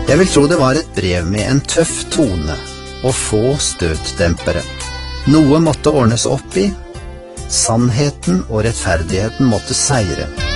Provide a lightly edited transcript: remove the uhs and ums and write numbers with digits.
Jeg vil tro det var et brev med en tøff tone og få støtdempere. Noe måtte ordnes opp i. Sannheten og rettferdigheten måtte seire.